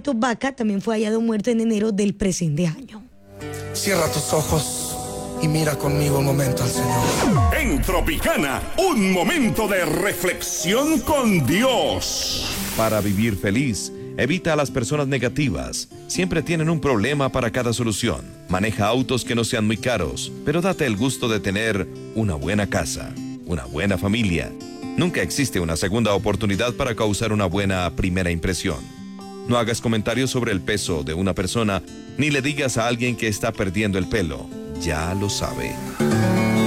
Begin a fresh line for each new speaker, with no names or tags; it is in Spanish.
Héctor Vaca también fue hallado muerto en enero del presente año.
Cierra tus ojos y mira conmigo un momento al Señor.
En Tropicana, un momento de reflexión con Dios.
Para vivir feliz, evita a las personas negativas. Siempre tienen un problema para cada solución. Maneja autos que no sean muy caros, pero date el gusto de tener una buena casa, una buena familia. Nunca existe una segunda oportunidad para causar una buena primera impresión. No hagas comentarios sobre el peso de una persona, ni le digas a alguien que está perdiendo el pelo. Ya lo sabe.